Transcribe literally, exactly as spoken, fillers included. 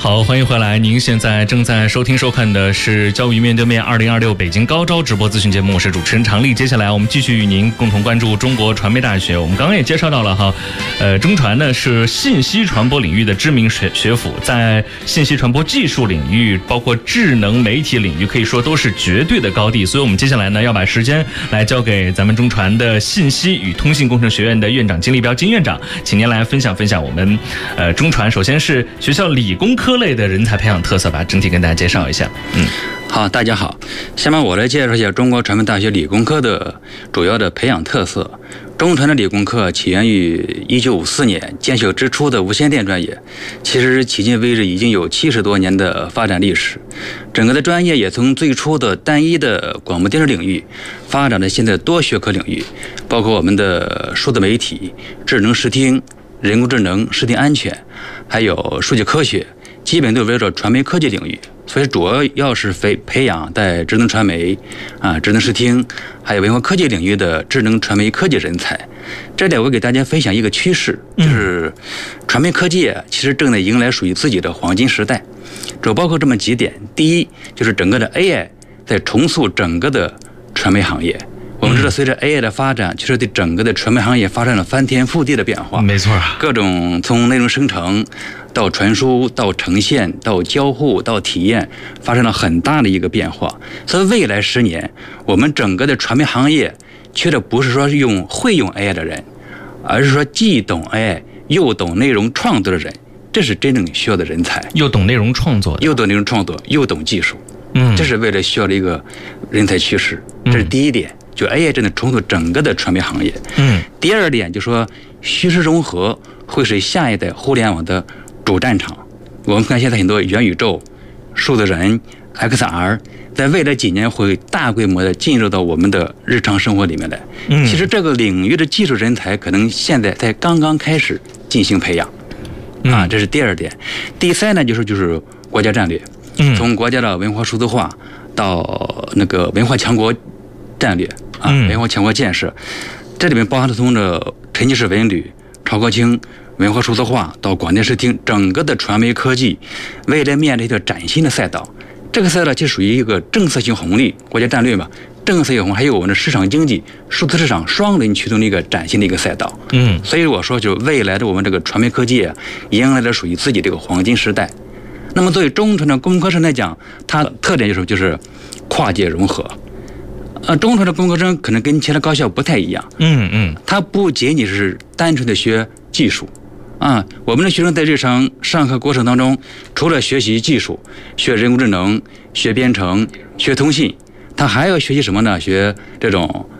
好，欢迎回来。您现在正在收听收看的是教育面对面二零二六北京高招直播资讯节目，我是主持人常丽。接下来我们继续与您共同关注中国传媒大学。我们刚刚也介绍到了哈，呃，中传呢是信息传播领域的知名学学府，在信息传播技术领域，包括智能媒体领域，可以说都是绝对的高地。所以我们接下来呢要把时间来交给咱们中传的信息与通信工程学院的院长金立彪金院长，请您来分享分享我们呃中传首先是学校理工科类的人才培养特色吧，整体跟大家介绍一下。嗯， 好，大家好，下面我来介绍一下中国传媒大学理工科的主要的培养特色。中传的理工科起源于一九五四年建校之初的无线电专业，其实迄今为止已经有七十多年的发展历史。整个的专业也从最初的单一的广播电视领域，发展到现在多学科领域，包括我们的数字媒体、智能视听、人工智能、视听安全，还有数据科学，基本都围绕传媒科技领域。所以主要要是培培养在智能传媒啊、智能视听还有文化科技领域的智能传媒科技人才。这点我给大家分享一个趋势，就是传媒科技其实正在迎来属于自己的黄金时代，主要包括这么几点。第一，就是整个的 A I 在重塑整个的传媒行业。我们知道，随着 A I 的发展，其实对整个的传媒行业发生了翻天覆地的变化。 没错， 各种从内容生成到传输到呈现到交互到体验，发生了很大的一个变化。所以未来十年，我们整个的传媒行业缺的不是说用会用 A I 的人，而是说既懂 A I 又懂内容创作的人，这是真正需要的人才。 又懂内容创作的， 又懂内容创作，又懂技术。 嗯， 这是未来需要的一个人才趋势。这是第一点。就 A I 真的重塑整个的传媒行业。嗯，第二点就是说，虚实融合会是下一代互联网的主战场。我们看现在很多元宇宙、数字人、X R， 在未来几年会大规模的进入到我们的日常生活里面来。嗯，其实这个领域的技术人才可能现在才刚刚开始进行培养。啊，这是第二点。第三呢，就是就是国家战略。嗯，从国家的文化数字化到那个文化强国战略。啊，文化强国建设，这里面包含了从这沉浸式文旅、超高清文化数字化到广电视听，整个的传媒科技未来面临一个崭新的赛道。这个赛道就属于一个政策性红利，国家战略嘛，政策性红，还有我们的市场经济、数字市场双轮驱动的一个崭新的一个赛道。嗯，所以我说，就未来的我们这个传媒科技啊，迎来了属于自己这个黄金时代。那么，作为中传的工科生来讲，它的特点就是就是跨界融合。呃，中传的工科生可能跟其他高校不太一样，嗯嗯，它不仅仅是单纯的学技术，啊，我们的学生在日常上课过程当中，除了学习技术、学人工智能、学编程、学通信，他还要学习什么呢？学这种